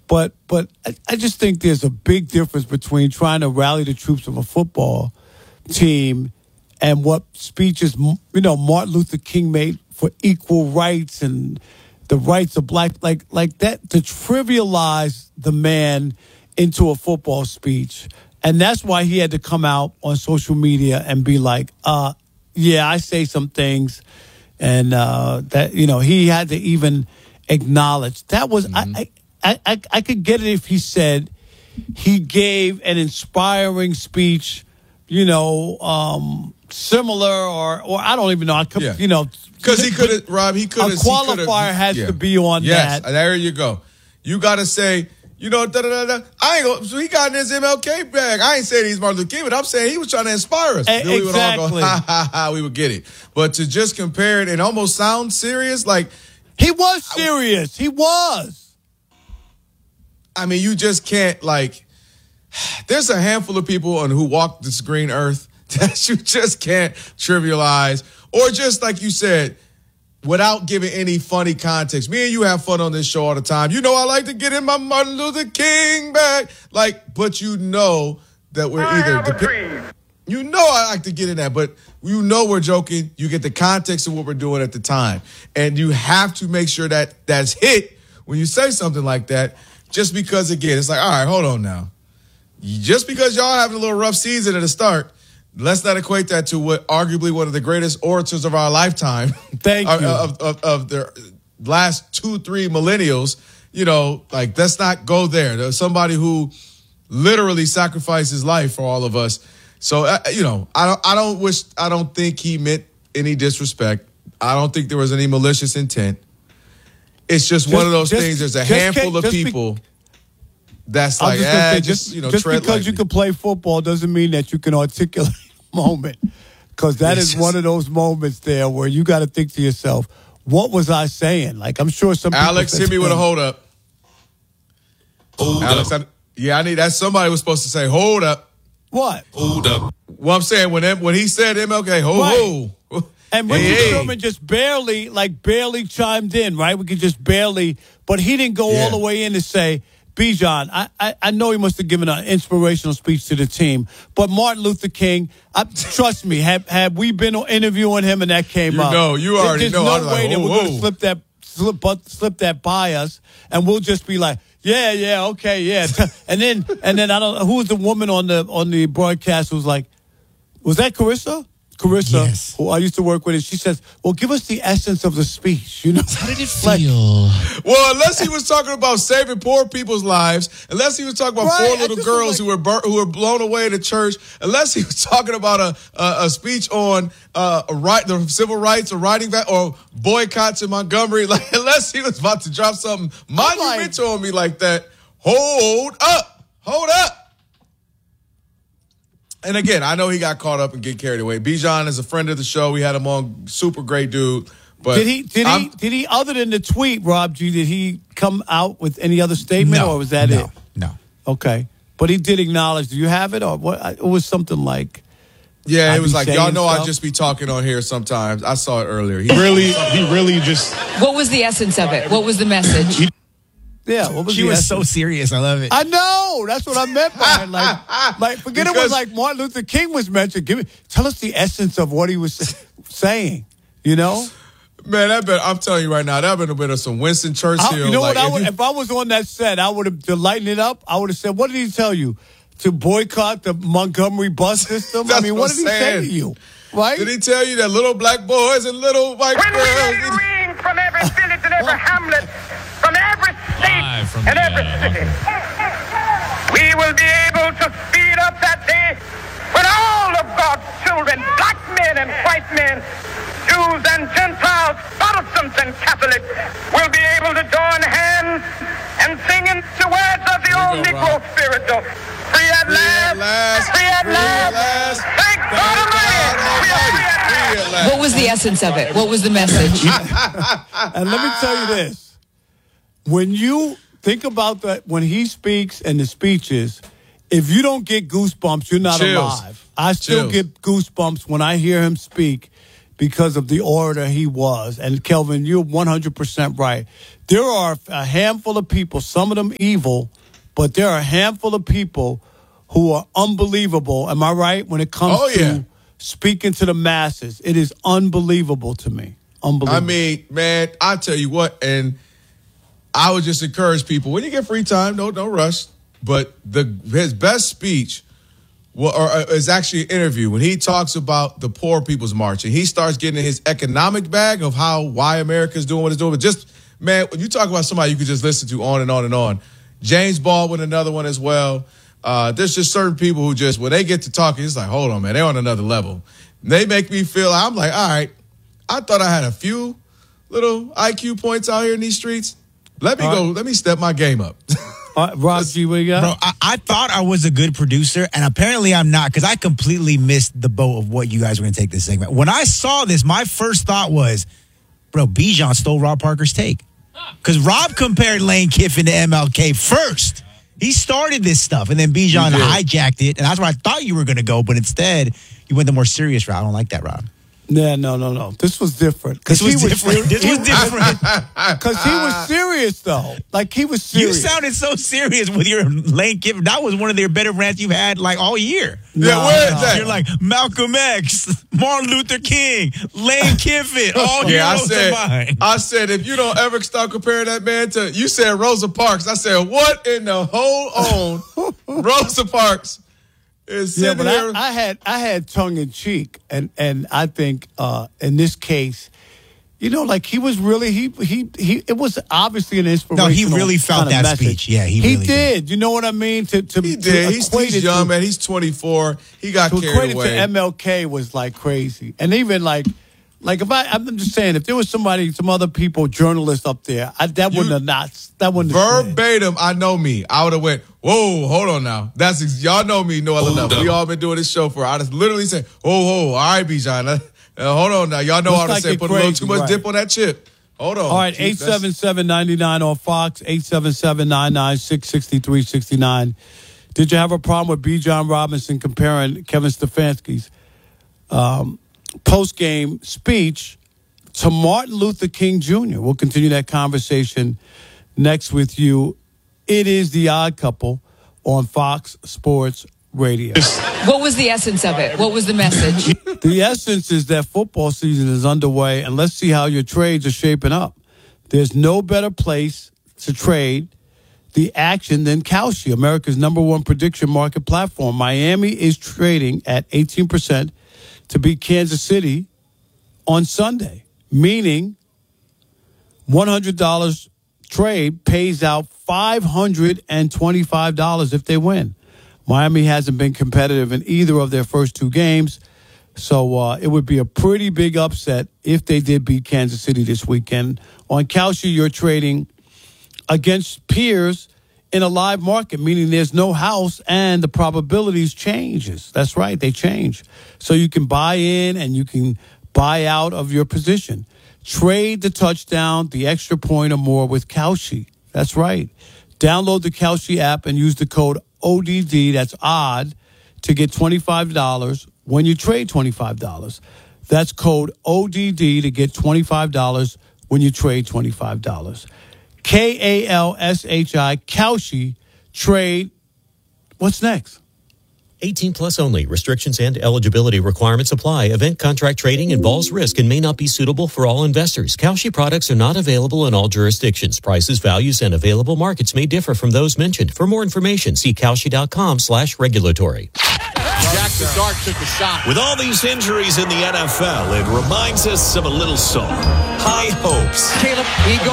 But I just think there's a big difference between trying to rally the troops of a football team and what speeches, Martin Luther King made for equal rights and the rights of black, like that, to trivialize the man into a football speech. And that's why he had to come out on social media and be like, yeah, I say some things. And that, he had to even acknowledge. That was, I could get it if he said he gave an inspiring speech, similar or I don't even know. Because he could have, Rob, he could have. A qualifier has to be on that. Yes, there you go. You got to say, da-da-da-da. I ain't going, so he got in his MLK bag. I ain't saying he's Martin Luther King, but I'm saying he was trying to inspire us. Exactly. We would all go, ha, ha, ha, we would get it. But to just compare it and almost sound serious, like. He was serious. He was. I mean, you just can't, there's a handful of people who walk this green earth that you just can't trivialize. Or just like you said, without giving any funny context. Me and you have fun on this show all the time. I like to get in my Martin Luther King bag. But that we're either... I like to get in that, but we're joking. You get the context of what we're doing at the time. And you have to make sure that that's hit when you say something like that. Just because, again, it's like, all right, hold on now. Just because y'all having a little rough season at the start, let's not equate that to what arguably one of the greatest orators of our lifetime. Thank you. Of the last 2-3 millennials. Let's not go there. There's somebody who literally sacrificed his life for all of us. So, I don't think he meant any disrespect. I don't think there was any malicious intent. It's just one of those things. There's a handful of people that's like, just tread because you can play football doesn't mean that you can articulate a moment. Because that is one of those moments there where you got to think to yourself, what was I saying? I'm sure some people Alex, hit me with a hold up. Alex, I need that. Somebody was supposed to say, hold up. What? Hold up. Well, I'm saying when he said MLK, ho. And Richard Sherman just barely chimed in, right? We could just barely, but he didn't go all the way in to say, Bijan, I know he must have given an inspirational speech to the team, but Martin Luther King, trust me, had we been interviewing him and that came up, you already know. There's no way that we're going to slip that by us, and we'll just be like, okay. and then I don't know who was the woman on the broadcast who was like, was that Carissa? Yes. Who I used to work with, and she says, well, give us the essence of the speech, How did it feel? Well, unless he was talking about saving poor people's lives, unless he was talking about 4 little girls who were blown away at the church, unless he was talking about a speech on the civil rights or writing back or boycotts in Montgomery, unless he was about to drop something monumental on me like that, hold up. And again, I know he got caught up and get carried away. Bijan is a friend of the show. We had him on, super great dude. But did he other than the tweet, Rob G, did he come out with any other statement or was that it? No. Okay. But he did acknowledge, do you have it or what? It was something like yeah, it was like, y'all know I'd just be talking on here sometimes. I saw it earlier. He really just... What was the essence of it? What was the message? Yeah, what was she was so serious. I love it. I know. That's what I meant by it. Forget it was like Martin Luther King was mentioned. Tell us the essence of what he was saying. Man, I'm telling you right now, that would have been some Winston Churchill. You know what? If I was on that set, I would have, to lighten it up, I would have said, what did he tell you? To boycott the Montgomery bus system? What did he say to you? Right? Did he tell you that little black boys and little white girls? When we ring from every village and every hamlet, from every state and every city, we will be able to speed up that day when all of God's children, black men and white men, Jews and Gentiles, Protestants and Catholics, will be able to join hands and sing in the words of the old Negro spiritual. Free at last, free at last, thank God Almighty, we are free at last. What was the essence of it? What was the message? And let me tell you this. When you think about that, when he speaks and the speeches, if you don't get goosebumps, you're not alive. I still get goosebumps when I hear him speak. because of the orator he was. And, Kelvin, you're 100% right. There are a handful of people, some of them evil, but there are a handful of people who are unbelievable. Am I right? When it comes to speaking to the masses, it is unbelievable to me. Unbelievable. I mean, man, I tell you what, and I would just encourage people, when you get free time, don't rush. But his best speech is actually an interview when he talks about the Poor People's March, and he starts getting in his economic bag of why America's doing what it's doing. But just, man, when you talk about somebody you could just listen to on and on and on. James Baldwin, another one as well. There's just certain people who just, when they get to talking, it's like, hold on, man, they're on another level. They make me feel, I'm like, all right, I thought I had a few little IQ points out here in these streets. Let me step my game up. Rob G, what you got? Bro, I thought I was a good producer, and apparently I'm not, because I completely missed the boat of what you guys were going to take this segment. When I saw this, my first thought was, bro, Bijan stole Rob Parker's take. Because Rob compared Lane Kiffin to MLK first. He started this stuff, and then Bijan hijacked it, and that's where I thought you were going to go, but instead, you went the more serious route. I don't like that, Rob. Yeah, no. This was different. This was different. Because he was serious, though. Like, he was serious. You sounded so serious with your Lane Kiffin. That was one of their better rants you've had, like, all year. Where is that? You're like, Malcolm X, Martin Luther King, Lane Kiffin, all heroes of mine. I said, if you don't ever stop comparing that man to, you said Rosa Parks. I said, what in the whole Rosa Parks? Yeah, but I had tongue in cheek, and I think in this case, you know, like he was really he it was obviously an inspirational. No, he really felt that message. speech. Yeah, he really did. You know what I mean? He did. He's young, man. He's 24. He got carried away. To MLK was like crazy, and even like if I'm just saying, if there was some other people, journalists up there, that wouldn't have verbatim. I know me. I would have went, whoa, hold on now. Y'all know me, no other level. We all been doing this show for. I just literally say, whoa, all right, Bijan, hold on now. Y'all know how to say put a little too much dip on that chip. Hold on. All right, 877-99 on Fox, 877-996-6369. Did you have a problem with Bijan Robinson comparing Kevin Stefanski's post-game speech to Martin Luther King Jr.? We'll continue that conversation next with you. It is The Odd Couple on Fox Sports Radio. What was the essence of it? What was the message? The essence is that football season is underway, and let's see how your trades are shaping up. There's no better place to trade the action than Kalshi, America's #1 prediction market platform. Miami is trading at 18% to beat Kansas City on Sunday, meaning $100 trade pays out $525 if they win. Miami hasn't been competitive in either of their first two games, so it would be a pretty big upset if they did beat Kansas City this weekend. On Kalshi, you're trading against peers in a live market, meaning there's no house and the probabilities changes. That's right, they change. So you can buy in and you can buy out of your position. Trade the touchdown, the extra point or more with Kalshi. That's right. Download the Kalshi app and use the code ODD, that's odd, to get $25 when you trade $25. That's code ODD to get $25 when you trade $25. Kalshi, Kalshi, trade. What's next? 18 plus only. Restrictions and eligibility requirements apply. Event contract trading involves risk and may not be suitable for all investors. Kalshi products are not available in all jurisdictions. Prices, values, and available markets may differ from those mentioned. For more information, see Kalshi.com/regulatory. Jackson Dart took a shot. With all these injuries in the NFL, it reminds us of a little song. High hopes. Caleb, he goes.